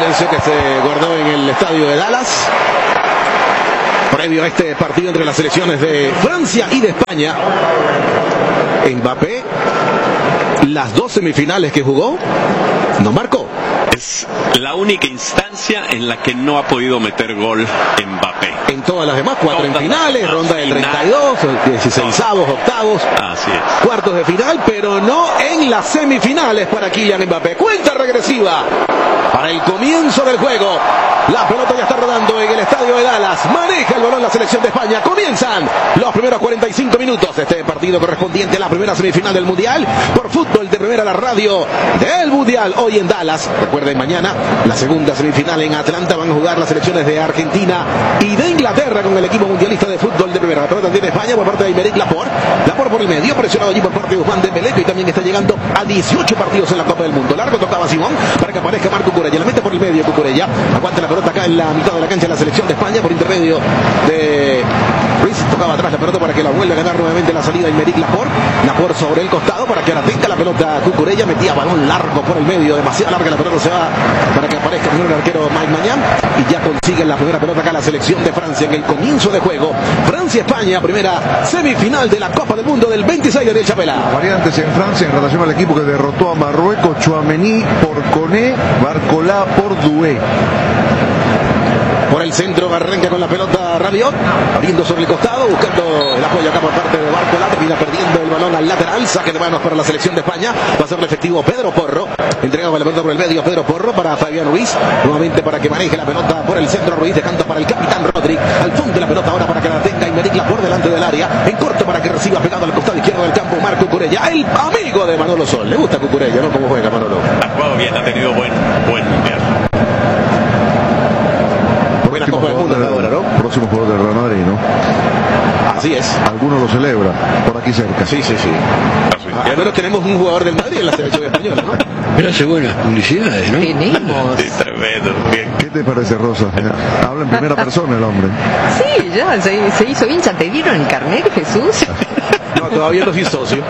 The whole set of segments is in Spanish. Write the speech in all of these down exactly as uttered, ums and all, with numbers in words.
silencio que se guardó en el estadio de Dallas previo a este partido entre las selecciones de Francia y de España. Mbappé, las dos semifinales que jugó, no marcó. Es la única instancia en la que no ha podido meter gol Mbappé. En todas las demás, cuatro en finales, ronda del treinta y dos, dieciseisavos, octavos, así es, cuartos de final, pero no en las semifinales para Kylian Mbappé. Cuenta regresiva para el comienzo del juego. La pelota ya está rodando en el estadio de Dallas. Maneja el balón la selección de España. Comienzan los primeros cuarenta y cinco minutos de este partido correspondiente a la primera semifinal del Mundial. Por Fútbol de Primera, la radio del Mundial, hoy en Dallas. Recuerden, mañana la segunda semifinal en Atlanta. Van a jugar las selecciones de Argentina y de Inglaterra con el equipo mundialista de Fútbol de Primera. La pelota tiene España por parte de Aymeric Laporte. Laporte por el medio, presionado allí por parte de Ousmane Dembélé, que también está llegando a dieciocho partidos en la Copa del Mundo. Largo tocaba Simón para que aparezca Marco Cucurella. La mete por el medio Cucurella. Aguanta la pelota acá en la mitad de la cancha de la selección de España por intermedio de Ruiz. Tocaba atrás la pelota para que la vuelva a ganar nuevamente la salida Aymeric Laporte. Laporte sobre el costado para que ahora tenga la pelota Cucurella. Metía balón largo por el medio, demasiado larga la pelota, se va para que aparezca primero el arquero Mike Maignan y ya consigue la primera pelota acá la selección de Francia en el comienzo de juego. Francia-España, primera semifinal de la Copa del Mundo del veintiséis de Ariel Chapela. Variantes en Francia en relación al equipo que derrotó a Marruecos: Tchouaméni por Koné, Barcola por Doué. Por el centro arranca con la pelota Rabiot, abriendo sobre el costado, buscando el apoyo acá por parte de Barcola, termina perdiendo el balón al lateral, saque de manos para la selección de España, va a ser el efectivo Pedro Porro, entregaba la pelota por el medio Pedro Porro para Fabián Ruiz, nuevamente para que maneje la pelota por el centro Ruiz, dejando para el capitán Rodri, al fondo de la pelota ahora para que la tenga Aymeric Laporte delante del área, en corto para que reciba pegado al costado izquierdo del campo Marco Cucurella, el amigo de Manolo Sol. Le gusta Cucurella, ¿no? Cómo juega Manolo. Ha jugado bien, ha tenido buen, buen mundial. Buena Copa del Mundo ahora, ¿no? Próximo jugador del Real Madrid, ¿no? Así es. Algunos lo celebran por aquí cerca. Sí, sí, sí. Ah, al menos tenemos un jugador del Madrid en la selección española, ¿no? Pero hace buenas publicidades, ¿no? Tenemos. Sí, tremendo. Bien. ¿Qué te parece, Rosa? Habla en primera persona el hombre. Sí, ya, se, se hizo hincha. ¿Te dieron el carnet, Jesús? No, todavía no soy socio.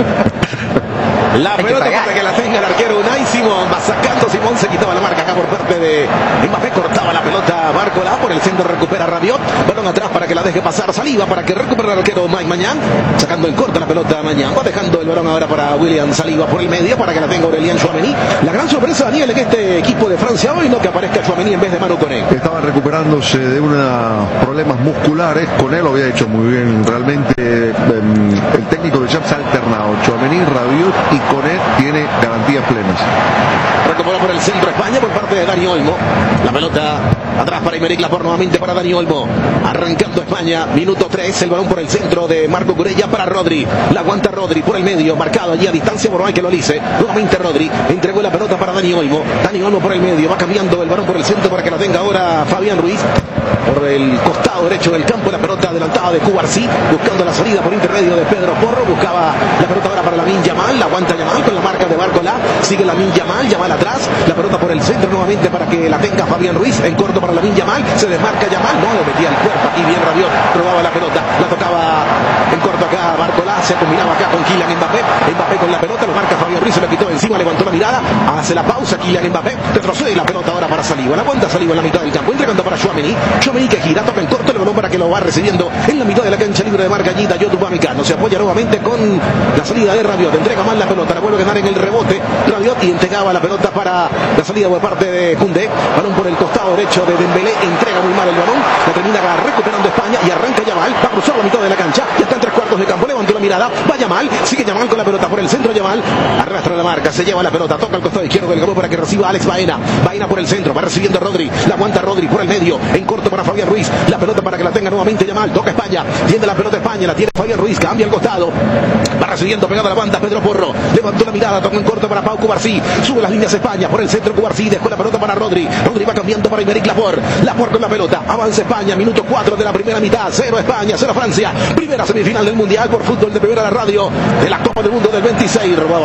La Hay pelota que para que la tenga el arquero Unai Simón, va sacando Simón, se quitaba la marca acá por parte de Mbappé, cortaba la pelota Barcola, por el centro recupera Rabiot, balón atrás para que la deje pasar Saliba, para que recupere el arquero Mike Maignan, sacando en corta la pelota Maignan, va dejando el balón ahora para William Saliba por el medio, para que la tenga Aurélien Tchouaméni. La gran sorpresa, Daniel, en este equipo de Francia hoy, no que aparezca Tchouaméni en vez de Manu Koné. Estaban recuperándose de unos problemas musculares, con él lo había hecho muy bien, realmente eh, el técnico de Champs ha alternado, Tchouaméni, Rabiot y Koné tiene garantías plenas. Recupera por el centro España por parte de Dani Olmo. La pelota atrás para Aymeric Laporte, nuevamente para Dani Olmo. Arrancando España, minuto tres, el balón por el centro de Marco Cucurella para Rodri. La aguanta Rodri por el medio, marcado allí a distancia por hay que lo lice. Nuevamente Rodri, entregó la pelota para Dani Olmo. Dani Olmo por el medio, va cambiando el balón por el centro para que la tenga ahora Fabián Ruiz. Por el costado derecho del campo, la pelota adelantada de Cubarsí, buscando la salida por intermedio de Pedro Porro. Buscaba la pelota ahora para Lamine Yamal, la aguanta Yamal con la marca de Barcola. Sigue Lamine Yamal, Yamal atrás, la pelota por el centro nuevamente para que la tenga Fabián Ruiz, en corto para Lamine Yamal, se desmarca Yamal, no le metía el cuerpo aquí bien Rabiot, robaba la pelota, la tocaba en corto acá Barcola, se combinaba acá con Kylian Mbappé, Mbappé con la pelota, lo marca Fabián Ruiz, se lo quitó encima, levantó la mirada, hace la pausa Kylian Mbappé, retrocede la pelota ahora para Saliba, la aguanta Saliba en la mitad del campo, entregando para Tchouaméni, Tchouaméni que gira, toca en corto el balón para que lo va recibiendo en la mitad de la cancha libre de marca allí Dayot Upamecano, se apoya nuevamente con la salida de Rabiot, entrega mal la pelota, la vuelve a ganar en el rebote Rabiot y entregaba la pelota para la salida por parte de Koundé, balón por el costado derecho de Dembélé, entrega muy mal el balón, la termina recuperando España y arranca Yamal, va a cruzar la mitad de la cancha, ya está en tres cuartos de campo, levantó la mirada, va Yamal, sigue Yamal con la pelota por el centro, Yamal arrastra la marca, se lleva la pelota, toca el costado izquierdo del campo para que reciba Alex Baena, Baena por el centro, va recibiendo Rodri, la aguanta Rodri por el medio, en corto para Fabián Ruiz, la pelota para que la tenga nuevamente Yamal, toca España, tiene la pelota España, la tiene Fabián Ruiz, cambia al costado, va recibiendo pegada a la banda Pedro Porro, levantó la mirada, toca en corto para Pau Cubarsí, sube las líneas España, por el centro Cubarsí, dejó la pelota para Rodri, Rodri va cambiando para Aymeric Laporte, Laporte con la pelota, avanza España, minuto cuatro de la primera mitad, cero España, cero Francia, primera semifinal del Mundial por Fútbol de Primera, la radio de la Copa del Mundo del veintiséis, robado bien la pelota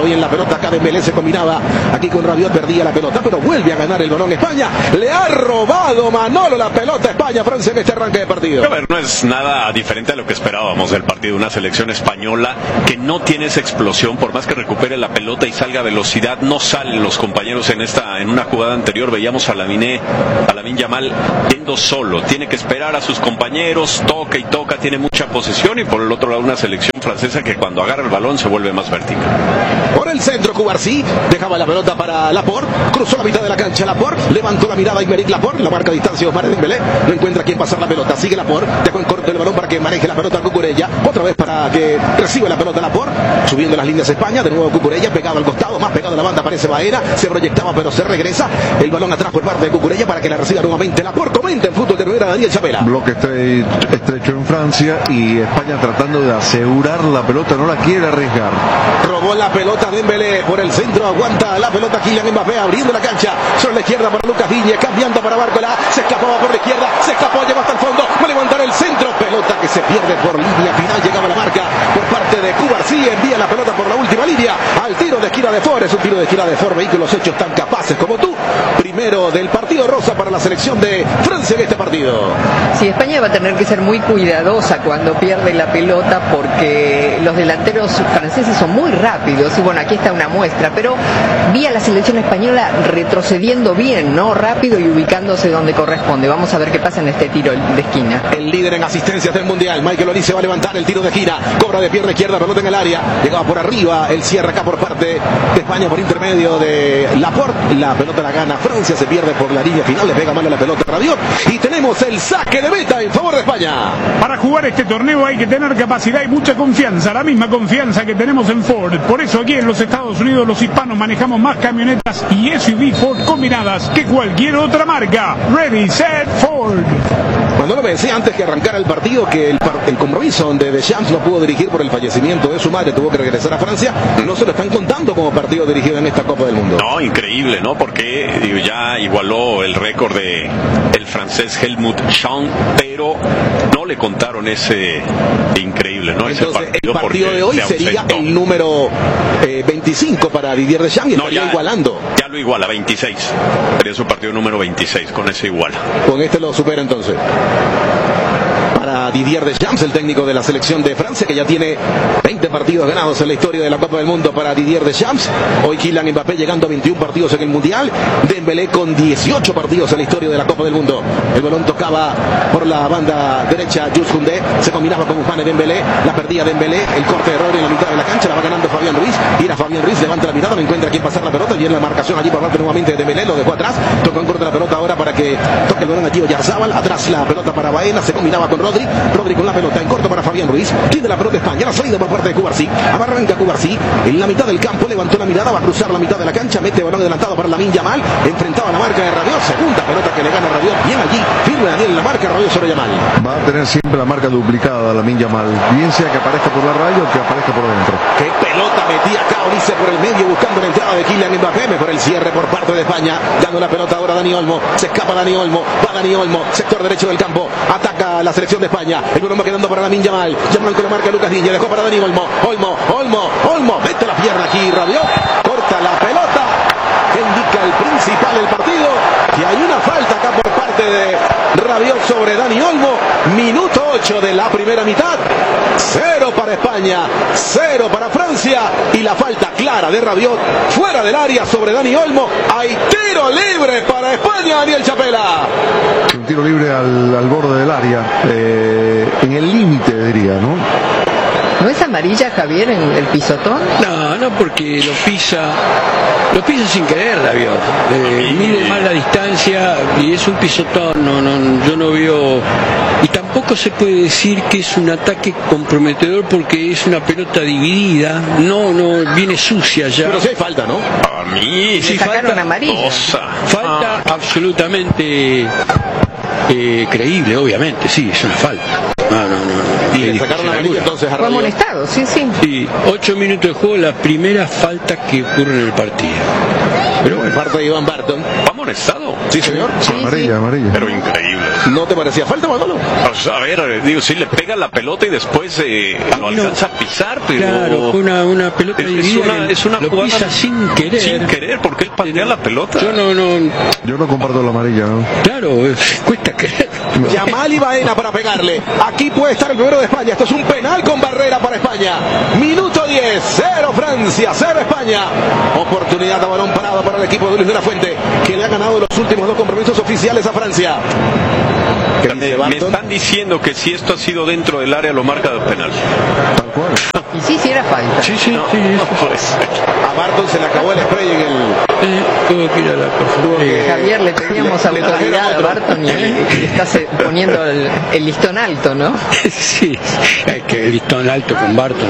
pelota. Acá Dembélé se combinaba aquí con Rabiot, perdía la pelota, pero vuelve a ganar el balón España. Le ha robado Manolo la pelota a España, Francia, en este arranque de partido. A ver, no es nada diferente a lo que esperábamos del partido. Una selección española que no tiene esa explosión, por más que recupere la pelota y salga a velocidad, no salen los compañeros en esta, en una jugada anterior veíamos a Lamine, a Lamine Yamal yendo solo, tiene que esperar a sus compañeros, toca y toca, tiene mucha posesión, y por el otro lado una selección francesa que cuando agarra el balón se vuelve más vertical. Por el centro, Cubarsí dejaba la pelota para Laporte, cruzó la mitad de la cancha Laporte, levantó la mirada Aymeric Laporte, la marca a distancia Ousmane Dembélé, no encuentra quién pasar la pelota, sigue Laporte, dejó en corto el balón para que maneje la pelota Cucurella, otra vez para que reciba la pelota Laporte, subiendo las líneas España, de nuevo Cucurella, pegado al costado, más pegado a la banda, aparece Baena, se proyectaba pero se regresa, el balón atrás por parte de Cucurella para que la reciba nuevamente Laporte. Comenta en fútbol de primera Daniel Chapela. Bloque estrecho en Francia y España tratando de asegurar la pelota, no la quiere arriesgar. Robó la pelota Dembélé por el centro, aguanta la pelota Kylian Mbappé abriendo la cancha sobre la izquierda para Lucas Digne, cambiando para Barcola, se escapaba por la izquierda, se escapó, llegó hasta el fondo, va a levantar el centro, pelota que se pierde por línea final, llegaba la marca por parte de Cubarsí, envía la pelota por la última línea al tiro de esquina de Ford, es un tiro de esquina de Ford, vehículos hechos tan capaces como tú. Primero del partido rosa para la selección de Francia en este partido. Sí, España va a tener que ser muy cuidadosa cuando pierde la pelota porque los delanteros franceses son muy rápidos y bueno, aquí está una muestra, pero vi a la selección española retrocediendo bien, ¿no? Rápido y ubicándose donde corresponde. Vamos a ver qué pasa en este tiro de esquina. El líder en asistencias del Mundial, Michael Olise, va a levantar el tiro de esquina, cobra de pierna izquierda, pelota en el área, llegaba por arriba, el cierre acá por parte de España por intermedio de Laporte, la pelota la gana Francia, se pierde por la línea final, le pega mal a la pelota Rabiot y tenemos el saque de meta en favor de España. Para jugar este torneo hay que tener capacidad y mucha confianza, la misma confianza que tenemos en Ford. Por eso aquí en los Estados Unidos los hispanos manejamos más camionetas y S U V Ford combinadas que cualquier otra marca. Ready, set, Ford. Cuando me decía antes que arrancara el partido que el, el compromiso donde Deschamps no pudo dirigir por el fallecimiento de su madre, tuvo que regresar a Francia, no se lo están contando como partido dirigido en esta Copa del Mundo. No, increíble, ¿no? Porque digo, ya igualó el récord de el francés Helmut Schön, pero no le contaron ese increíble, ¿no? Entonces, ese partido, el partido de hoy sería el número eh, veinticinco para Didier Deschamps y no, estaría ya, igualando. Ya lo iguala, veintiséis. Sería su partido número veintiséis, con ese igual. Con este lo supera entonces. Para Didier Deschamps, el técnico de la selección de Francia, que ya tiene veinte partidos ganados en la historia de la Copa del Mundo para Didier Deschamps. Hoy Kylian Mbappé llegando a veintiún partidos en el Mundial. Dembélé con dieciocho partidos en la historia de la Copa del Mundo. El balón tocaba por la banda derecha Jules Koundé, se combinaba con Ousmane Dembélé, la perdía Dembélé, el corte de error en la mitad de la cancha, la va ganando Fabián Ruiz. Mira Fabián Ruiz, levanta la mirada, no encuentra quién pasar la pelota, viene la marcación allí por parte nuevamente de Dembélé, lo dejó atrás, tocó en corto la pelota ahora para que toque el balón a Gio Yarzábal, atrás la pelota para Baena, se combinaba con Rodri, Rodri con la pelota en corto para Fabián Ruiz, tiene la pelota España, la salida por parte de Cubarsí, arranca Cubarsí, en la mitad del campo, levantó la mirada, va a cruzar la mitad de la cancha, mete balón adelantado para Lamine Yamal, enfrentaba la marca de Rabiot, segunda pelota que le gana Rabiot, bien allí, firme Daniel en la marca, Rabiot sobre Yamal. Va a tener siempre la marca duplicada Lamine Yamal, bien sea que aparezca por la raya o que aparezca por dentro. Qué pelota metía acá Olise por el medio, buscando la entrada de Kylian Mbappé, mejor el cierre por parte de España, dando la pelota ahora a Dani Olmo, se escapa Dani Olmo, va Dani Olmo, sector derecho del campo, ataca la selección de España, el balón va quedando para Lamine Yamal, Yamal con la marca Lucas Digne, dejó para Dani Olmo, Olmo, Olmo, Olmo, mete la pierna aquí, Rabiot, corta la pelota, que indica el principal del partido, que hay una falta acá por parte de Rabiot sobre Dani Olmo, minuto ocho de la primera mitad, cero para España, cero para Francia, y la falta clara de Rabiot fuera del área sobre Dani Olmo. Hay tiro libre para España, Daniel Chapela. Un tiro libre al, al borde del área, eh, en el límite diría, ¿no? ¿No es amarilla, Javier, en el pisotón? No, no, porque lo pisa, lo pisa sin querer, Rabiot. Eh, mide mal la distancia y es un pisotón. No, no, yo no veo. Y tampoco se puede decir que es un ataque comprometedor porque es una pelota dividida. No, no, viene sucia ya. Pero sí hay falta, ¿no? A mí sí falta amarilla. Falta ah. absolutamente eh, creíble, obviamente, sí, es una falta. No, no, no. Y le sacaron la amarilla entonces a Fue Rabiot. amonestado, sí, sí. Sí, ocho minutos de juego, la primera falta que ocurre en el partido. Pero bueno, parte de Iván Barton. ¿Va amonestado? Sí, señor. Sí, amarilla, sí. amarilla. Pero increíble. ¿No te parecía falta, Manolo? Pues, a ver, digo, sí le pega la pelota y después eh, lo alcanza a pisar, pero... Claro, fue una, una pelota es, dividida es una, que es una lo jugada pisa sin querer. Sin querer, porque él patea la pelota. Yo no, no, Yo no comparto la amarilla, ¿no? claro, eh, cuesta creer. Yamal y Baena para pegarle. Aquí puede estar el primero de España. Esto es un penal con barrera para España. Minuto diez, cero Francia, cero España. Oportunidad de balón parado para el equipo de Luis de la Fuente, que le ha ganado los últimos dos compromisos oficiales a Francia. ¿Qué dice Me, me Barton? están diciendo que si esto ha sido dentro del área lo marca de penal. Tal cual. Y sí, sí era falta. Sí, sí, No, sí. no puede ser. A Barton se le acabó el spray en el... Eh, tuvo que ir a la por que- Javier, le pedíamos Le- le autoridad trajeron a otro. Barton y, y estás eh, poniendo el, el listón alto, ¿no? Sí, es que el listón alto con Barton.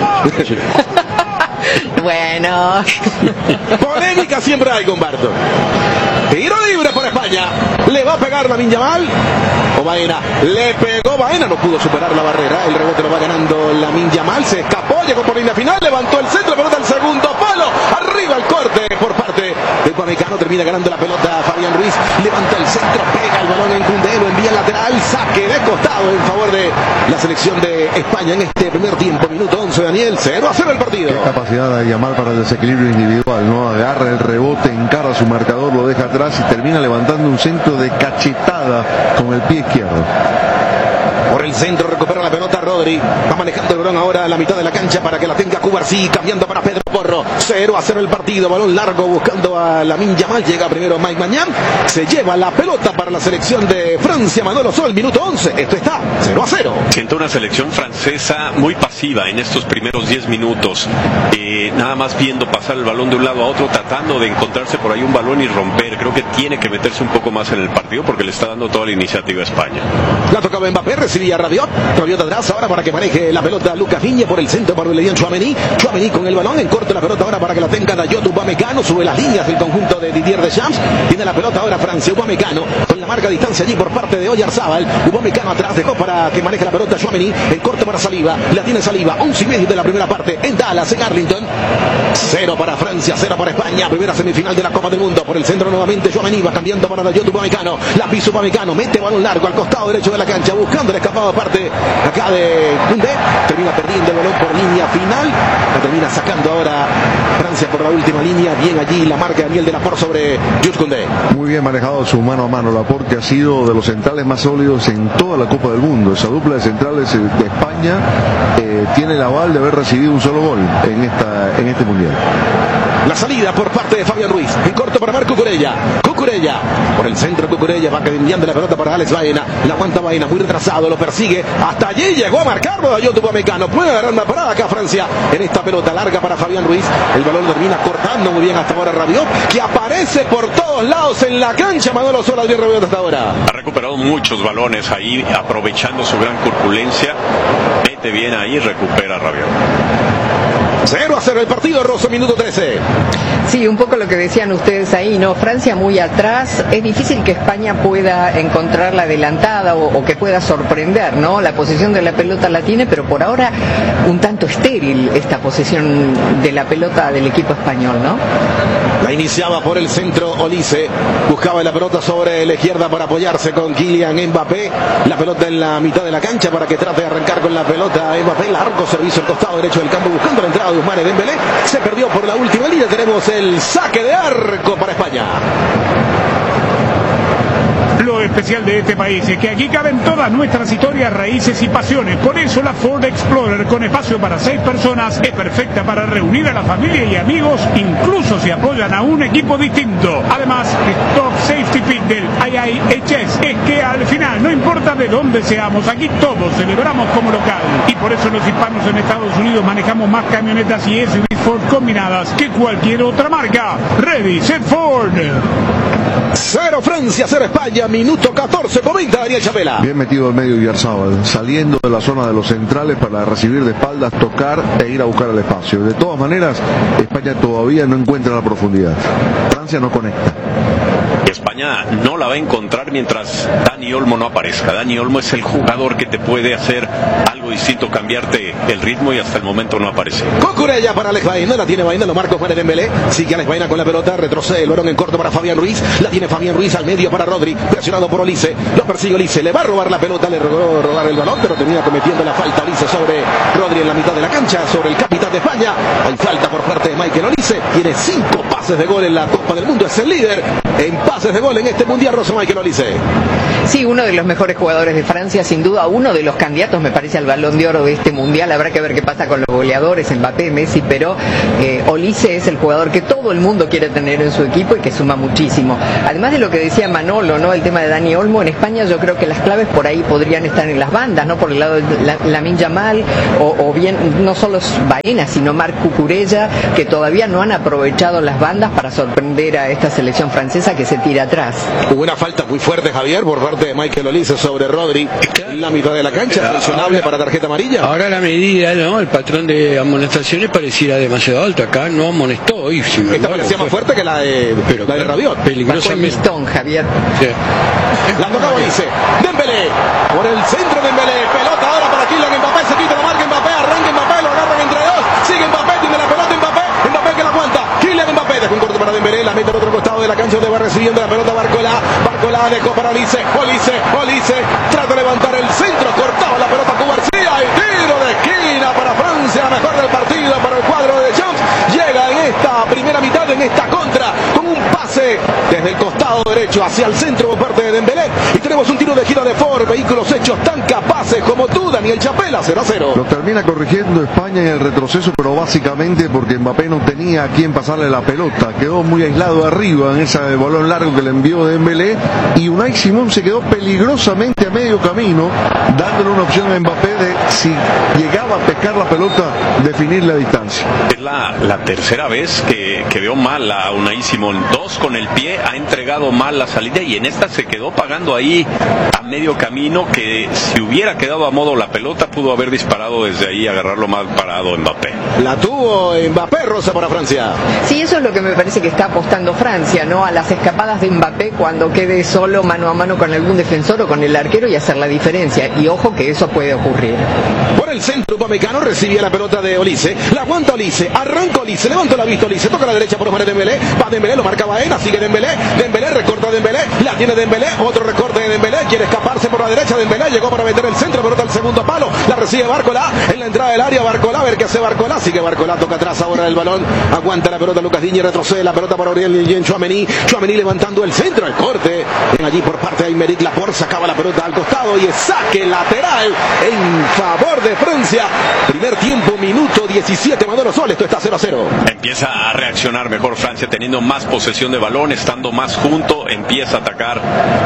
Bueno, Polémica siempre hay con Barton. Tiro libre para España. ¿Le va a pegar Lamine Yamal? O Baena. Le pegó Baena. No pudo superar la barrera. El rebote lo va ganando Lamine Yamal. Se escapó. Llegó por línea final. Levantó el centro. Pelota al segundo palo. Arriba el corte por parte del Pamecano. Termina ganando la pelota Fabián Ruiz. Levanta el centro. Pega el balón en Koundé. Lo envía al lateral. Saque de costado en favor de la selección de España en este primer tiempo. Minuto once, Daniel. cero a cero el partido. Qué capacidad de llamar para el desequilibrio individual, ¿no? Agarra el rebote, encara su marcador, lo deja atrás y termina levantando un centro de cachetada con el pie izquierdo. Por el centro recupera la pelota Rodri. Va manejando el balón ahora a la mitad de la cancha para que la tenga Cubarsí. Cambiando para Pedro Porro. cero a cero el partido. Balón largo buscando a Lamine Yamal. Llega primero Mike Mañán. Se lleva la pelota para la selección de Francia. Manolo Sol, minuto once. Esto está cero a cero. Siento una selección francesa muy pasiva en estos primeros diez minutos. Eh, nada más viendo pasar el balón de un lado a otro, tratando de encontrarse por ahí un balón y romper. Creo que tiene que meterse un poco más en el partido porque le está dando toda la iniciativa a España. La tocaba Mbappé, recibía Rabiot. Rabiot atrás ahora para que maneje la pelota Lucas Viña por el centro para Aurélien Tchouaméni. Tchouaméni con el balón, en corto la pelota ahora para que la tenga Dayot Upamecano. Sube las líneas del conjunto de Didier Deschamps. Tiene la pelota ahora Francia. Upamecano con la marca a distancia allí por parte de Oyarzábal. Upamecano atrás dejó para que maneje la pelota Tchouaméni. En corto para Saliba. La tiene Saliba. once y medio de la primera parte en Dallas, en Arlington. Cero para Francia, cero para España. Primera semifinal de la Copa del Mundo. Por el centro nuevamente Tchouaméni va cambiando para Dayot Upamecano. La piso Upamecano. Mete balón largo al costado derecho de la cancha. Buscando el escapado parte acá de Koundé. Termina perdiendo el balón por línea final. La termina sacando ahora Francia por la última línea. Bien allí la marca de Daniel de la Por sobre Jules Koundé. Muy bien manejado su mano a mano, Laporte, que ha sido de los centrales más sólidos en toda la Copa del Mundo. Esa dupla de centrales de España eh, tiene el aval de haber recibido un solo gol en, esta, en este Mundial. La salida por parte de Fabián Ruiz. En corto para Marco Cucurella. Cucurella. Por el centro Cucurella. Va enviando la pelota para Alex Baena. La aguanta Baena. Muy retrasado. Lo persigue. Hasta allí llegó a marcarlo Dayot Upamecano. Puede agarrar una parada acá Francia. En esta pelota larga para Fabián Ruiz. El balón termina cortando muy bien hasta ahora Rabiot. Que aparece por todos lados en la cancha. Manolo Sola bien Rabiot hasta ahora. Ha recuperado muchos balones ahí, aprovechando su gran corpulencia. Mete bien ahí y recupera Rabiot. cero a cero el partido, Rosso, minuto trece. sí, un poco lo que decían ustedes ahí, ¿no? Francia muy atrás, es difícil que España pueda encontrar la adelantada o, o que pueda sorprender, ¿no? La posición de la pelota la tiene, pero por ahora un tanto estéril esta posición de la pelota del equipo español, ¿no? La iniciaba por el centro Olise, buscaba la pelota sobre la izquierda para apoyarse con Kylian Mbappé, la pelota en la mitad de la cancha para que trate de arrancar con la pelota Mbappé, largo servicio al costado derecho del campo buscando la entrada de Ousmane Dembélé, se perdió por la última línea, tenemos el saque de arco para España. Lo especial de este país es que aquí caben todas nuestras historias, raíces y pasiones. Por eso la Ford Explorer, con espacio para seis personas, es perfecta para reunir a la familia y amigos, incluso si apoyan a un equipo distinto. Además, el Top Safety Pick del I I H S es que al final, no importa de dónde seamos, aquí todos celebramos como local. Y por eso los hispanos en Estados Unidos manejamos más camionetas y S U V Ford combinadas que cualquier otra marca. Ready, set Ford. Cero Francia, cero España, minuto catorce, comenta Daniel Chapela. Bien metido al medio Oyarzábal, saliendo de la zona de los centrales para recibir de espaldas, tocar e ir a buscar el espacio. De todas maneras, España todavía no encuentra la profundidad. Francia no conecta. España España no la va a encontrar mientras Dani Olmo no aparezca. Dani Olmo es el jugador que te puede hacer algo distinto, cambiarte el ritmo, y hasta el momento no aparece. Cucurella para Alex Baena, la tiene Baena, lo marca Juan Dembélé, sigue Alex Baena con la pelota, retrocede el balón en corto para Fabián Ruiz, la tiene Fabián Ruiz al medio para Rodri, presionado por Olise, lo persigue Olise, le va a robar la pelota, le logró robar el balón, pero termina cometiendo la falta Olise sobre Rodri en la mitad de la cancha, sobre el capitán de España. Hay falta por parte de Michael Olise, tiene cinco pases de gol en la Copa del Mundo, es el líder en pases de gol en este mundial, Rosa Michael Olise. Sí, uno de los mejores jugadores de Francia, sin duda, uno de los candidatos, me parece, al Balón de Oro de este mundial. Habrá que ver qué pasa con los goleadores, Mbappé, Messi, pero eh, Olise es el jugador que todo el mundo quiere tener en su equipo y que suma muchísimo. Además de lo que decía Manolo, ¿no? El tema de Dani Olmo, en España yo creo que las claves por ahí podrían estar en las bandas, ¿no? Por el lado de la, Lamine Yamal, o, o bien no solo Baena, sino Marc Cucurella, que todavía no han aprovechado las bandas para sorprender a esta selección francesa que se tira atrás. Hubo una falta muy fuerte, Javier, por parte de Michael Olise sobre Rodri en la mitad de la cancha, sancionable para tarjeta amarilla. Ahora la medida, ¿no? El patrón de amonestaciones pareciera demasiado alto. Acá no amonestó hoy. Si Esta parecía más fuerte que la de, pero, la de Rabiot. Peligrosamente. Listón, Javier. Sí. La tocaba Olise. Dembélé por el centro de Dembélé. Pelota ahora para Kylian Mbappé. Se quita la marca Mbappé. Arranca Mbappé. Lo agarran entre dos. Sigue Mbappé. Tiene la pelota Mbappé. Mbappé que la aguanta. Kylian Mbappé. Deja un corto para Dembélé. La mete al otro costado de la cancha donde va recibiendo la pelota Barcola. Barcola dejó para Olise. Olise. Olise. Trata de levantar el centro. Cortaba la pelota Cubarsía. Y tiro de esquina para Francia. Mejor del partido para el cuadro de Champs. Llega en esta primera mitad, en esta contra, con un pase desde el costado derecho hacia el centro por parte de Dembélé. Y tenemos un tiro de gira de Ford. Vehículos hechos tan capaces como tú, Daniel Chapela. Cero a cero. Lo termina corrigiendo España en el retroceso, pero básicamente porque Mbappé no tenía a quien pasarle la pelota. Quedó muy aislado arriba en ese balón largo que le envió Dembélé. Y Unai Simón se quedó peligrosamente a medio camino, dándole una opción a Mbappé de, si llegaba a pescar la pelota, definir la distancia. Es la, la tercera vez que, que veo mal a Unai Simón. Dos con el pie, ha entregado mal la salida, y en esta se quedó pagando ahí a medio camino, que si hubiera quedado a modo la pelota pudo haber disparado desde ahí, agarrarlo mal parado Mbappé. La tuvo Mbappé, Rosa, para Francia. Sí, eso es lo que me parece que está apostando Francia, ¿no? A las escapadas de Mbappé cuando quede solo mano a mano con algún defensor o con el arquero, y hacer la diferencia. Y ojo que eso puede ocurrir. Por el centro, Upamecano recibía la pelota de Olise. La aguanta Olise. Arranca Olise. Levanta la vista Olise. Toca a la derecha por Juan Dembélé. Va Dembélé, lo marca Baena. Sigue Dembélé. Dembélé recorta Dembélé. La tiene Dembélé. Otro recorte de Dembélé. Quiere escaparse por la derecha. Dembélé llegó para meter el centro. Pelota al segundo palo. La recibe Barcola. En la entrada del área. Barcola. A ver qué hace Barcola. Sigue Barcola. Toca atrás ahora el balón. Aguanta la pelota Lucas Digne. Retrocede la pelota para Aurélien Tchouaméni. Tchouaméni levantando el centro. El corte. En allí por parte de Aymeric Laporte. Sacaba la pelota al costado. Y es saque lateral en favor de Francia. Primer tiempo, minuto diecisiete. Manolo Sol. Esto está cero a cero. Empieza a reaccionar mejor Francia, teniendo más posesión de balón, estando más junto, empieza a atacar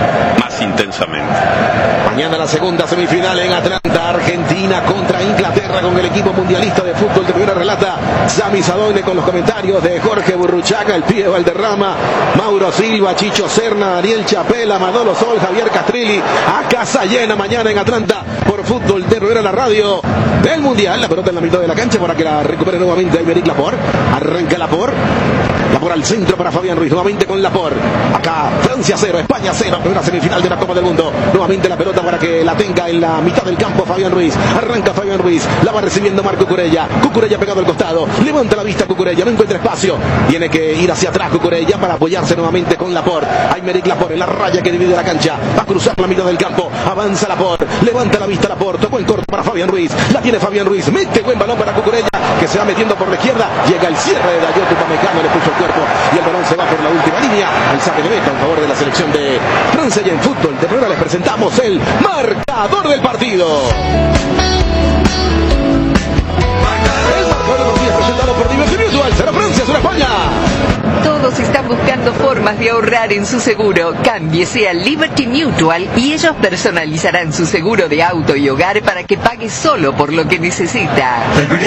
más intensamente. Mañana la segunda semifinal en Atlanta, Argentina contra Inglaterra, con el equipo mundialista de fútbol de primera. Relata Sami Sadone con los comentarios de Jorge Burruchaga, el pibe Valderrama, Mauro Silva, Chicho Serna, Daniel Chapela, Manolo Sol, Javier Castrilli. A casa llena mañana en Atlanta por Fútbol de Primera, la radio del mundial. La pelota en la mitad de la cancha para que la recupere nuevamente Aymeric Laporte. Arranca Laporte. Laporte al centro para Fabián Ruiz, nuevamente con Laporte. Acá Francia cero, España cero, primera semifinal de la Copa del Mundo. Nuevamente la pelota para que la tenga en la mitad del campo Fabián Ruiz. Arranca Fabián Ruiz, la va recibiendo Marco Cucurella. Cucurella pegado al costado, levanta la vista Cucurella, no encuentra espacio. Tiene que ir hacia atrás Cucurella para apoyarse nuevamente con Laporte. Aymeric Laporte en la raya que divide la cancha. Va a cruzar la mitad del campo, avanza Laporte, levanta la vista Laporte, tocó en corto para Fabián Ruiz. La tiene Fabián Ruiz, mete buen balón para Cucurella, que se va metiendo por la izquierda. Llega el cierre de Dayot Upamecano, le puso el cuerpo y el balón se va por la última línea. El saque de meta en favor de la selección de Francia. Y en fútbol de primera les presentamos el marcador del partido. El marcador del partido es presentado por Diversion Mutual. Será Francia, será España. Todos están buscando formas de ahorrar en su seguro. Cámbiese a Liberty Mutual y ellos personalizarán su seguro de auto y hogar para que pague solo por lo que necesita.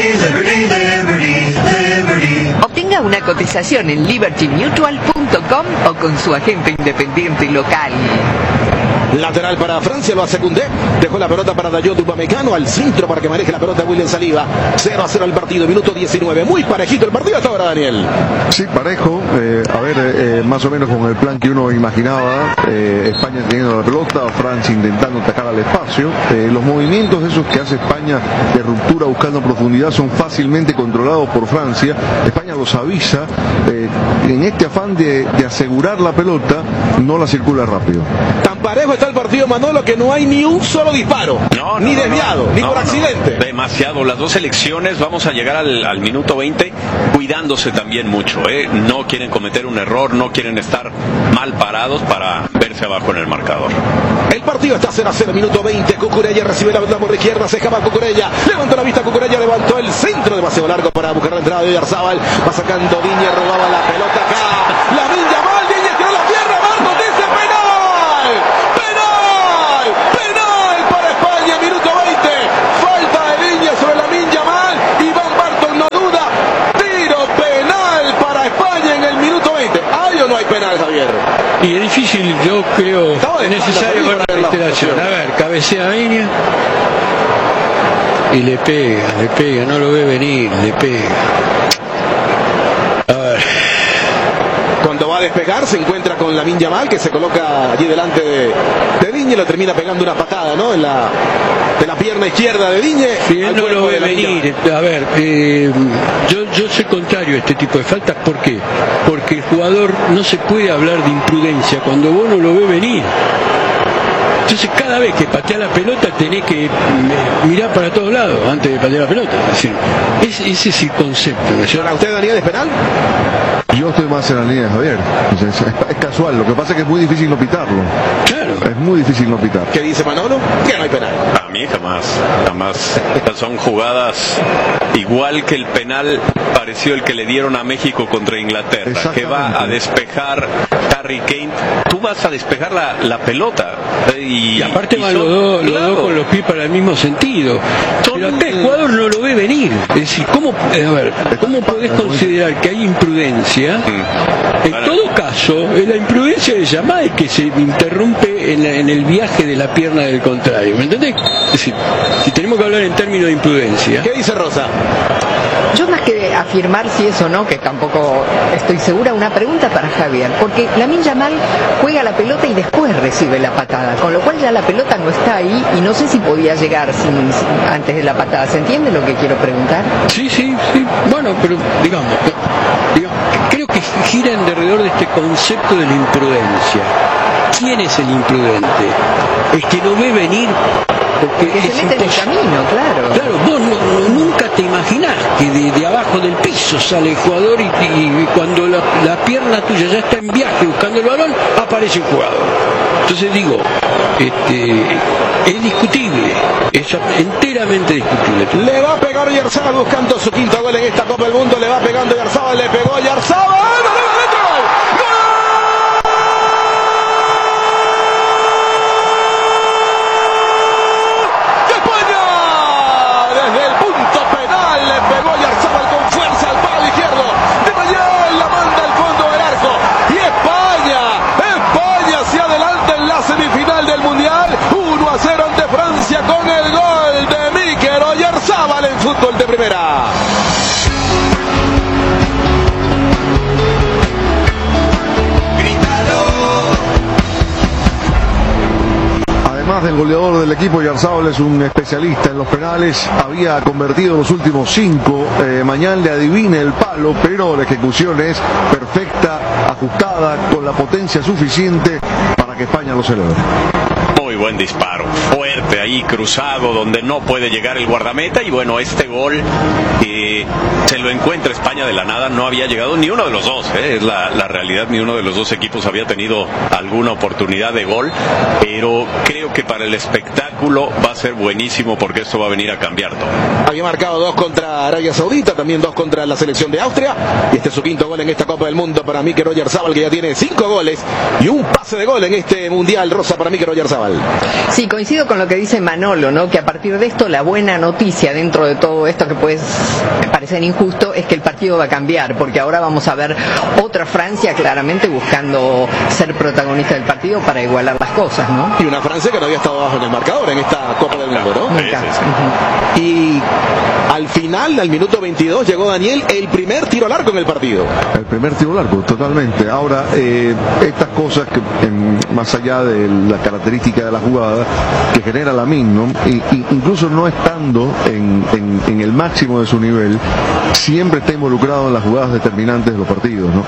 Obtenga una cotización en liberty mutual punto com o con su agente independiente local. Lateral para Francia, lo hace Koundé. Dejó la pelota para Dayot Upamecano al centro para que maneje la pelota William Saliba. cero a cero el partido, minuto diecinueve. Muy parejito el partido hasta ahora, Daniel. Sí, parejo. Eh, a ver, eh, más o menos con el plan que uno imaginaba. Eh, España teniendo la pelota, Francia intentando atacar al espacio. Eh, los movimientos esos que hace España de ruptura buscando profundidad son fácilmente controlados por Francia. España los avisa. Eh, en este afán de, de asegurar la pelota, no la circula rápido. Tan parejo está el partido, Manolo, que no hay ni un solo disparo, no, no, ni no, desviado, no, ni no, por no, accidente. No. Demasiado. Las dos selecciones, vamos a llegar al, al minuto veinte cuidándose también mucho. ¿eh? No quieren cometer un error, no quieren estar mal parados para verse abajo en el marcador. El partido está cero a cero, minuto veinte. Cucurella recibe la pelota por la izquierda, se escapa Cucurella, levantó la vista Cucurella, levantó el centro demasiado largo para buscar la entrada de Oyarzabal. Va sacando Diñe, robaba la pelota acá. Lamine Yamal, Diñe tiró la pierna, Marcos dice penal. Penal, penal para España, minuto veinte. Falta de Diñe sobre Lamine Yamal. Iván Barton no duda. Tiro penal para España en el minuto veinte. ¿Hay o no hay penal, Javier? Y es difícil, yo creo, necesario con la alteración. A ver, cabecea a Viña y le pega, le pega, no lo ve venir, le pega. A ver. Cuando va a despegar se encuentra con Lamine Yamal, que se coloca allí delante de, de Diñe, lo termina pegando una patada, ¿no? En la, de la pierna izquierda de Diñe. Si él no lo ve venir, a ver, eh, yo, yo soy contrario a este tipo de faltas. ¿Por qué? Porque el jugador no se puede hablar de imprudencia cuando vos no lo ves venir. Entonces cada vez que patea la pelota tenés que mirar para todos lados antes de patear la pelota. Es decir, ese, ese es el concepto. ¿Para usted, Daniel, es penal? Yo estoy más en la línea de Javier. Es, es, es casual, lo que pasa es que es muy difícil no pitarlo. Claro. Es muy difícil no pitar. ¿Qué dice Manolo? Que no hay penal. A mí jamás, jamás. Son jugadas igual que el penal pareció el que le dieron a México contra Inglaterra, que va a despejar Harry Kane. Tú vas a despejar la, la pelota. Y, y aparte y van son, los dos claro, los dos con los pies para el mismo sentido. Son, Pero acá el jugador no lo ve venir. Es decir, ¿cómo, a ver, ¿cómo podés considerar que hay imprudencia? Mm, en claro. todo caso, es la imprudencia de Yamal que se interrumpe en, la, en el viaje de la pierna del contrario. ¿Me entendés? Es decir, si tenemos que hablar en términos de imprudencia. ¿Qué dice Rosa? Yo más que afirmar si es o no, que tampoco estoy segura, una pregunta para Javier, porque Lamine Yamal juega la pelota y después recibe la patada, con lo cual ya la pelota no está ahí y no sé si podía llegar sin, sin, antes de la patada. ¿Se entiende lo que quiero preguntar? Sí, sí, sí. Bueno, pero digamos, digamos creo que gira en alrededor de este concepto de la imprudencia. ¿Quién es el imprudente? El que lo ve venir. Porque que se mete en el camino, claro. Claro, vos no, no, nunca te imaginás que de, de abajo del piso sale el jugador y, y cuando la, la pierna tuya ya está en viaje buscando el balón, aparece el jugador. Entonces digo, este, es discutible, es enteramente discutible. Le va a pegar Oyarzabal buscando su quinto gol en esta Copa del Mundo, le va pegando Oyarzabal, le pegó Oyarzabal, ¡no le va adentro! Con el gol de Mikel Oyarzabal en fútbol de primera. Además del goleador del equipo, Oyarzabal es un especialista en los penales, había convertido los últimos cinco, eh, mañana le adivina el palo, pero la ejecución es perfecta, ajustada, con la potencia suficiente para que España lo celebre. Muy buen disparo, fuerte ahí, cruzado, donde no puede llegar el guardameta. Y bueno, este gol eh, se lo encuentra España de la nada. No había llegado ni uno de los dos, eh, es la, la realidad. Ni uno de los dos equipos había tenido alguna oportunidad de gol. Pero creo que para el espectáculo espectáculo va a ser buenísimo porque esto va a venir a cambiar todo. Había marcado dos contra Arabia Saudita, también dos contra la selección de Austria, y este es su quinto gol en esta Copa del Mundo para Mikel Oyarzabal, que ya tiene cinco goles y un pase de gol en este Mundial, Rosa, para Mikel Oyarzabal. Sí, coincido con lo que dice Manolo, ¿no? Que a partir de esto la buena noticia dentro de todo esto que puede parecer injusto es que el partido va a cambiar, porque ahora vamos a ver otra Francia claramente buscando ser protagonista del partido para igualar las cosas, ¿no? Y una Francia que no había estado abajo en el marcador en esta Copa del Mundo, ¿no? Nunca. Sí, sí, sí. Y al final, al minuto veintidós, llegó Daniel, el primer tiro al arco en el partido. El primer tiro largo, totalmente. Ahora, eh, estas cosas que en, más allá de la característica de la jugada que genera Lamine, ¿no? Y, y incluso no estando en, en, en el máximo de su nivel, siempre está involucrado en las jugadas determinantes de los partidos, ¿no?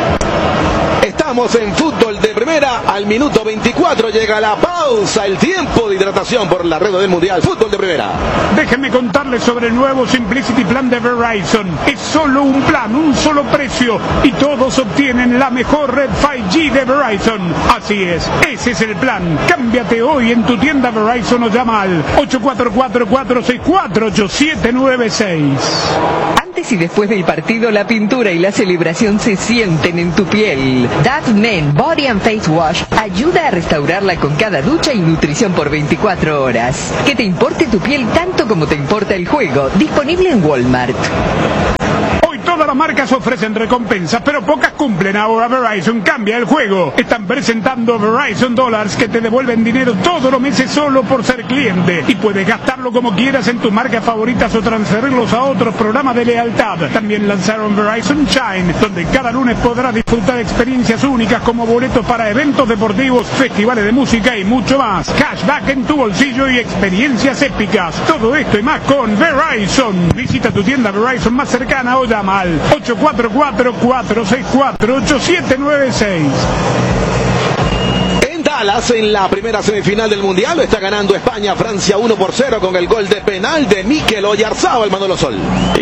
Estamos en fútbol de primera, al minuto veinticuatro llega la pausa, el tiempo de hidratación por la red del Mundial. Fútbol de primera. Déjenme contarles sobre el nuevo Simplicity Plan de Verizon. Es solo un plan, un solo precio, y todos obtienen la mejor red cinco G de Verizon. Así es, ese es el plan. Cámbiate hoy en tu tienda Verizon o llama al ocho cuatro cuatro, cuatro seis cuatro, ocho siete nueve seis. Antes y después del partido, la pintura y la celebración se sienten en tu piel. Dove Men Body and Face Wash ayuda a restaurarla con cada ducha y nutrición por veinticuatro horas. Que te importe tu piel tanto como te importa el juego. Disponible en Walmart. Todas las marcas ofrecen recompensas, pero pocas cumplen. Ahora Verizon cambia el juego. Están presentando Verizon Dollars, que te devuelven dinero todos los meses solo por ser cliente. Y puedes gastarlo como quieras en tus marcas favoritas o transferirlos a otros programas de lealtad. También lanzaron Verizon Shine, donde cada lunes podrás disfrutar de experiencias únicas como boletos para eventos deportivos, festivales de música y mucho más. Cashback en tu bolsillo y experiencias épicas. Todo esto y más con Verizon. Visita tu tienda Verizon más cercana o llama al ocho cuatro cuatro, cuatro seis cuatro, ocho siete nueve seis. En Dallas, en la primera semifinal del Mundial, lo está ganando España, Francia uno por cero con el gol de penal de Mikel Oyarzabal, Manolo Sol.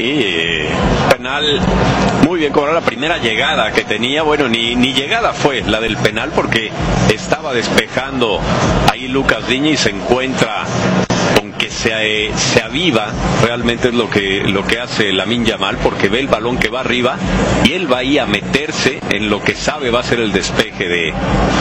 Y penal muy bien cobrado, la primera llegada que tenía, bueno, ni, ni llegada fue la del penal porque estaba despejando ahí Lucas Digne y se encuentra con que se, se aviva, realmente es lo que, lo que hace Lamine Yamal, porque ve el balón que va arriba y él va ahí a meterse en lo que sabe va a ser el despeje de,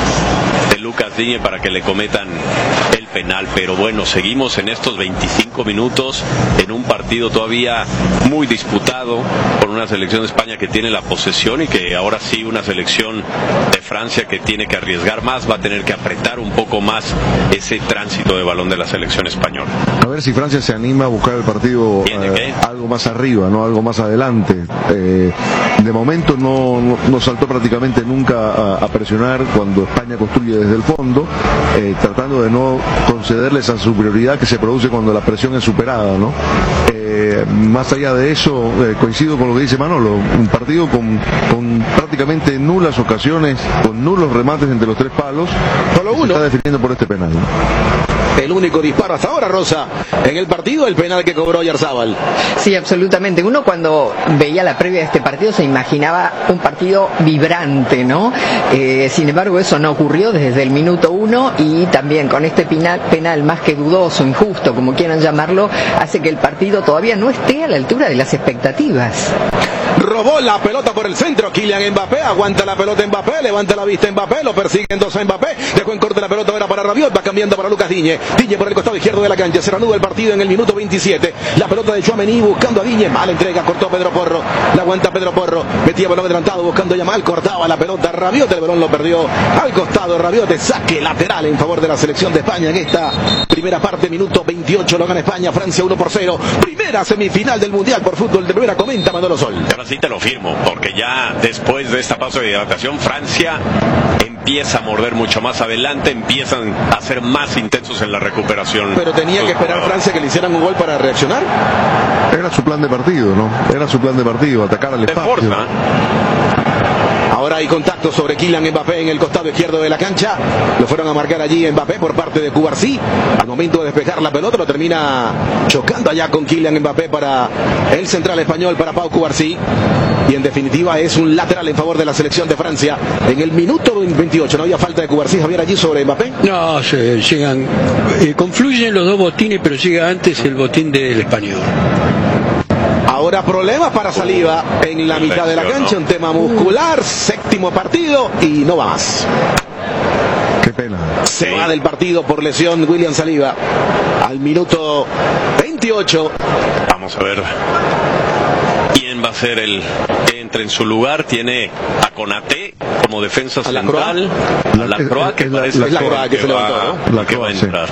de Lucas Digne para que le cometan el penal. Pero bueno, seguimos en estos veinticinco minutos en un partido todavía muy disputado por una selección de España que tiene la posesión y que ahora sí una selección de Francia que tiene que arriesgar más, va a tener que apretar un poco más ese tránsito de balón de la selección española. A ver si Francia se anima a buscar el partido eh, algo más arriba, no algo más adelante. Eh, de momento no, no, no saltó prácticamente nunca a, a presionar cuando España construye desde el fondo, eh, tratando de no concederle esa superioridad que se produce cuando la presión es superada, ¿no? Eh, más allá de eso, eh, coincido con lo que dice Manolo, un partido con, con prácticamente nulas ocasiones, con nulos remates entre los tres palos, solo uno se está definiendo por este penal. El único disparo hasta ahora, Rosa, en el partido, el penal que cobró Oyarzabal. Sí, absolutamente. Uno cuando veía la previa de este partido se imaginaba un partido vibrante, ¿no? Eh, sin embargo, eso no ocurrió desde el minuto uno y también con este penal, penal más que dudoso, injusto, como quieran llamarlo, hace que el partido todavía no esté a la altura de las expectativas. Robó la pelota por el centro, Kylian Mbappé, aguanta la pelota Mbappé, levanta la vista Mbappé, lo persiguen dos a Mbappé, dejó en corte la pelota ahora para Rabiot, va cambiando para Lucas Digne, Digne por el costado izquierdo de la cancha, se reanuda el partido en el minuto veintisiete, la pelota de Tchouaméni buscando a Digne, mala entrega, cortó Pedro Porro, la aguanta Pedro Porro, metía balón adelantado buscando a Yamal, cortaba la pelota Rabiot, el balón lo perdió al costado Rabiot, saque lateral en favor de la selección de España en esta primera parte, minuto veintiocho, lo gana España, Francia uno por cero, primera semifinal del Mundial por fútbol de primera, comenta Manolo Sol. Ahora sí te lo firmo, porque ya después de esta pausa de hidratación, Francia empieza a morder mucho más adelante, empiezan a ser más intensos en la recuperación. Pero tenía que esperar Francia que le hicieran un gol para reaccionar. Era su plan de partido, ¿no? Era su plan de partido, atacar al espacio. Ahora Hay contacto sobre Kylian Mbappé en el costado izquierdo de la cancha. Lo fueron a marcar allí Mbappé por parte de Cubarsí. Al momento de despejar la pelota lo termina chocando allá con Kylian Mbappé para el central español, para Pau Cubarsí. Y en definitiva es un lateral en favor de la selección de Francia. En el minuto veintiocho no había falta de Cubarsí, Javier, allí sobre Mbappé. No, se, llegan, eh, confluyen los dos botines, pero llega antes el botín del español. Ahora problemas para Saliba en la mitad de la cancha, un tema muscular, séptimo partido y no va más. Qué pena. Se sí. va del partido por lesión William Saliba al minuto veintiocho. Vamos a ver quién va a ser el que entre en su lugar. Tiene a Konaté como defensa central, a la Croa, que parece la Croa que se levantó, ¿no? La que va a entrar.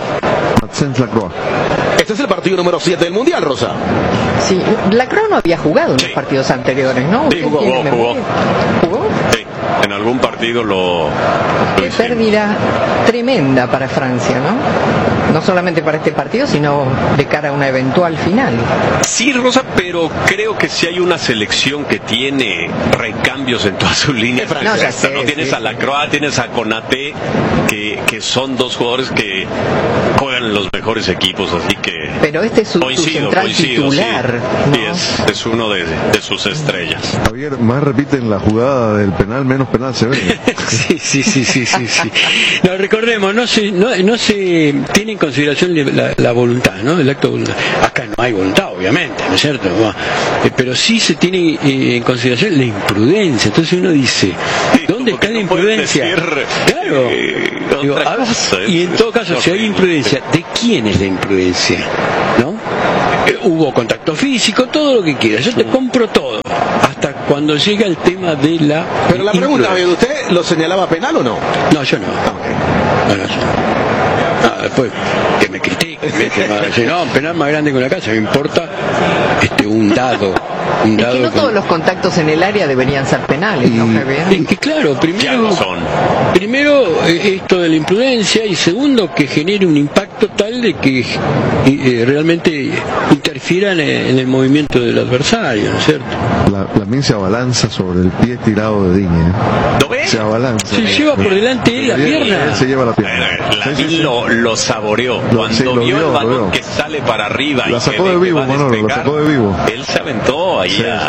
Este es el partido número siete del Mundial, Rosa. Sí, la Croa no había jugado en sí. los partidos anteriores, ¿no? Sí, jugó, jugó, jugó. ¿Jugó? Sí, en algún partido lo... Qué pérdida tremenda para Francia, ¿no? No solamente para este partido, sino de cara a una eventual final. Sí, Rosa, pero creo que si hay una selección que tiene recambios en todas sus líneas. No, ya sé, ¿no? Tienes sí, a la Croa, tienes a Konaté, que, que son dos jugadores que juegan en los mejores equipos, así que... Pero este es su, coincido, su central coincido, titular, sí, ¿no? Sí, es, es uno de, de sus estrellas. Javier, más repiten la jugada del penal, menos penal se ve. Sí, sí, sí, sí, sí, sí. No, recordemos, no se, no, no se tiene en consideración la, la voluntad, ¿no? El acto de voluntad. Acá no hay voluntad, obviamente, ¿no es cierto? Eh, pero sí se tiene eh, en consideración la imprudencia. Entonces uno dice, ¿dónde está no la imprudencia? Decir, claro. Eh, Digo, a, cosa, y en todo caso, si hay imprudencia, ¿de quién es la imprudencia? ¿No? Eh, hubo contacto físico, todo lo que quieras. Yo te compro todo. Hasta cuando llega el tema de la... Pero la pregunta, ¿usted lo señalaba penal o no? No, yo no. No, no, yo no. Ah, después que me critiquen, si no, penal más grande que una casa, me importa este un dado. Un es dado que no con... todos los contactos en el área deberían ser penales, ¿no, Javier? Es que claro, primero, son. primero eh, esto de la imprudencia y segundo que genere un impacto tal de que eh, realmente interfieran en, en el movimiento del adversario, ¿no es cierto? La, la min se abalanza sobre el pie estirado de Digne. ¿Lo ves? Se abalanza. Se lleva por delante él la pierna. Él se lleva la pierna. La Sí, sí, Min sí. lo, lo saboreó. Lo- Cuando sí, lo vio vio, el lo balón vio. que sale para arriba La y sacó que de ve que vivo, va a Manolo, la despegar, sacó de vivo. él se aventó ahí Sí, a... sí.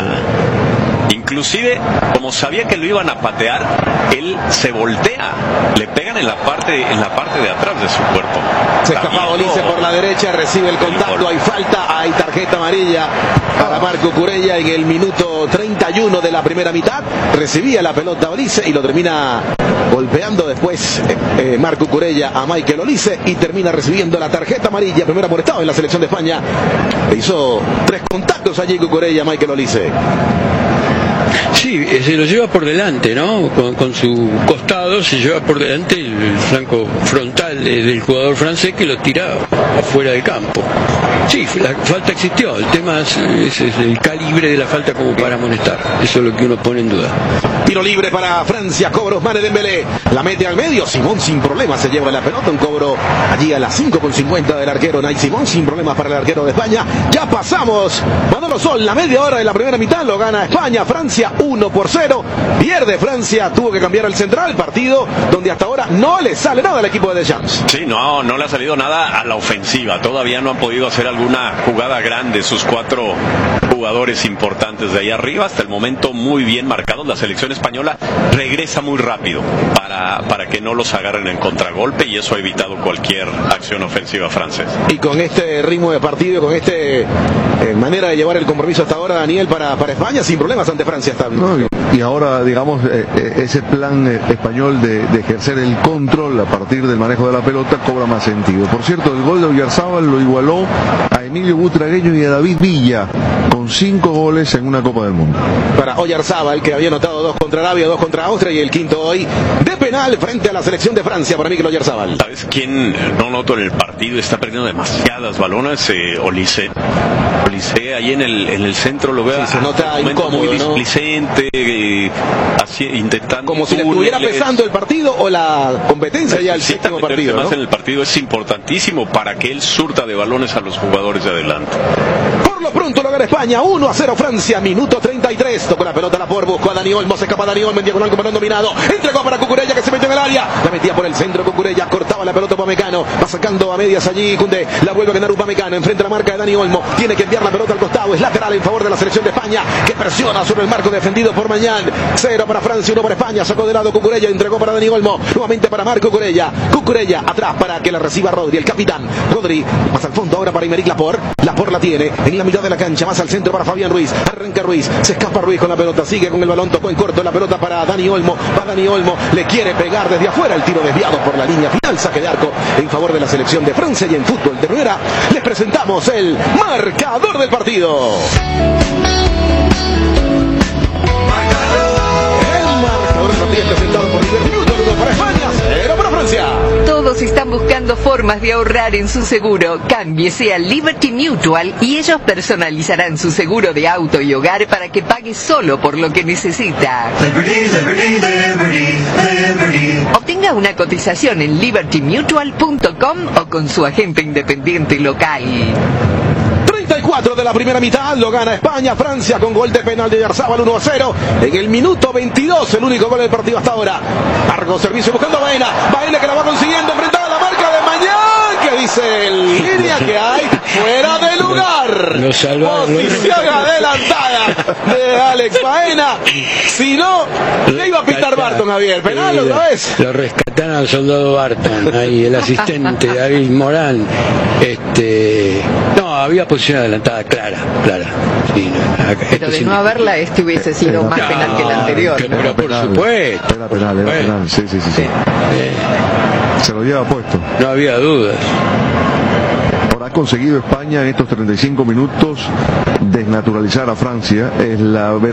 Inclusive, como sabía que lo iban a patear, él se voltea, le pegan en la parte, en la parte de atrás de su cuerpo. Se escapaba Olise por la derecha, recibe el contacto, hay falta, hay tarjeta amarilla para Marco Curella en el minuto treinta y uno de la primera mitad. Recibía la pelota Olise y lo termina golpeando después eh, eh, Marco Curella a Michael Olise y termina recibiendo la tarjeta amarilla, primero amonestado en la selección de España. Le hizo tres contactos allí Curella a Michael Olise. Sí, se lo lleva por delante, ¿no? Con, con su costado se lleva por delante el, el flanco frontal del jugador francés que lo tira afuera del campo. Sí, la falta existió, el tema es, es, es el calibre de la falta como para amonestar, eso es lo que uno pone en duda. Tiro libre para Francia, cobro Ousmane Dembélé, la mete al medio, Simón sin problemas se lleva la pelota, un cobro allí a las cinco con cincuenta del arquero Nay Simón, sin problemas para el arquero de España. Ya pasamos, Manolo Sol, la media hora de la primera mitad, lo gana España, Francia uno por cero, pierde Francia, tuvo que cambiar el central, partido donde hasta ahora no le sale nada al equipo de Deschamps. Sí, no, no le ha salido nada a la ofensiva, todavía no han podido hacer alguna jugada grande sus cuatro jugadores importantes de ahí arriba, hasta el momento muy bien marcados. La selección española regresa muy rápido para, para que no los agarren en contragolpe y eso ha evitado cualquier acción ofensiva francesa. Y con este ritmo de partido, con esta eh, manera de llevar el compromiso hasta ahora, Daniel, para, para España, sin problemas ante Francia está. No, y, y ahora, digamos, eh, eh, ese plan eh, español de, de ejercer el control a partir del manejo de la pelota cobra más sentido. Por cierto, el gol de Oyarzábal lo igualó a Emilio Butragueño y a David Villa, con cinco goles en una Copa del Mundo. Para Oyarzábal, que había anotado dos contra Arabia, dos contra Austria y el quinto hoy de penal frente a la selección de Francia para Mikel Oyarzábal. ¿Sabes quién no noto en el partido? Está perdiendo demasiadas balones, eh, Olise. Olise ahí en el, en el centro lo veo sí, se nota incómodo, muy ¿no? displicente, eh, así, intentando como si le estuviera pesando el partido o la competencia ya el sí, séptimo partido, más ¿no? en el partido es importantísimo para que él surta de balones a los jugadores de adelante. Por lo pronto lo gana España, uno a cero Francia, minuto treinta y tres. Tocó la pelota, la por buscó a Dani Olmo, se escapa Dani Olmo en diagonal como balón dominado. Entregó para Cucurella que se metió en el área. La metía por el centro Cucurella, cortaba la pelota Upamecano. Va sacando a medias allí Koundé. La vuelve a ganar Upamecano, enfrente a la marca de Dani Olmo. Tiene que enviar la pelota al costado, es lateral en favor de la selección de España, que presiona sobre el marco defendido por Mañán. Cero para Francia, uno para España. Sacó de lado Cucurella, entregó para Dani Olmo. Nuevamente para Marco Cucurella. Cucurella atrás para que la reciba Rodri, el capitán. Rodri, más al fondo ahora para Aymeric Laporte. Laporte la tiene en la mitad de la cancha, más al centro para Fabián Ruiz. Arranca Ruiz, se escapa Ruiz con la pelota, sigue con el balón, tocó en corto la pelota para Dani Olmo. Va Dani Olmo, le quiere pegar desde afuera, el tiro desviado por la línea final, saque de arco en favor de la selección de Francia. Y en fútbol de primera les presentamos el marcador del partido. El marcador del partido presentado por Liberty Mutual, uno para España, cero para Francia. Todos están buscando formas de ahorrar en su seguro. Cámbiese a Liberty Mutual y ellos personalizarán su seguro de auto y hogar para que pague solo por lo que necesita. Liberty, liberty, liberty, liberty. Obtenga una cotización en liberty mutual punto com o con su agente independiente local. treinta y cuatro de la primera mitad, lo gana España. Francia con gol de penal de Yarzábal, uno a cero. En el minuto veintidós, el único gol del partido hasta ahora. Largo servicio buscando a Baena. Baena que la va consiguiendo, enfrentada a la marca de Mañán, que dice en línea que hay fuera de lugar. Lo salvaron. Posición adelantada de Alex Baena. Si no, le iba a pitar Barton, Javier. Penal otra vez. Lo rescataron al soldado Barton, ahí el asistente David Morán. Este, no, había posición adelantada clara, clara. Sí, no, pero de no haberla, este hubiese sido más no, penal que el anterior. Que, ¿no? Pero por penal, supuesto. Era penal, era penal, sí, sí, sí. sí. Eh, Se lo lleva puesto. no había dudas. Ahora ha conseguido España en estos treinta y cinco minutos desnaturalizar a Francia. Es la